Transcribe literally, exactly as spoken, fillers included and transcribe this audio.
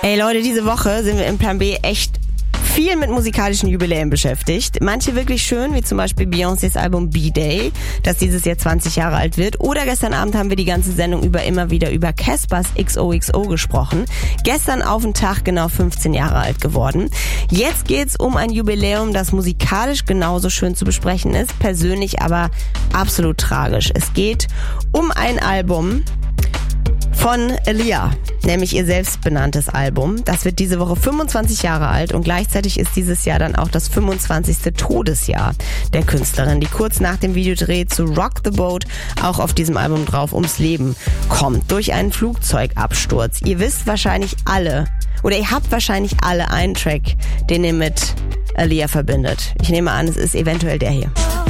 Ey Leute, diese Woche sind wir im Plan B echt viel mit musikalischen Jubiläen beschäftigt. Manche wirklich schön, wie zum Beispiel Beyoncés Album B-Day, das dieses Jahr zwanzig Jahre alt wird. Oder gestern Abend haben wir die ganze Sendung über immer wieder über Caspers X O X O gesprochen. Gestern auf den Tag genau fünfzehn Jahre alt geworden. Jetzt geht's um ein Jubiläum, das musikalisch genauso schön zu besprechen ist, persönlich aber absolut tragisch. Es geht um ein Album von Aaliyah, nämlich ihr selbstbenanntes Album. Das wird diese Woche fünfundzwanzig Jahre alt und gleichzeitig ist dieses Jahr dann auch das fünfundzwanzigste Todesjahr der Künstlerin, die kurz nach dem Videodreh zu Rock the Boat auch auf diesem Album drauf ums Leben kommt, durch einen Flugzeugabsturz. Ihr wisst wahrscheinlich alle, oder ihr habt wahrscheinlich alle einen Track, den ihr mit Aaliyah verbindet. Ich nehme an, es ist eventuell der hier.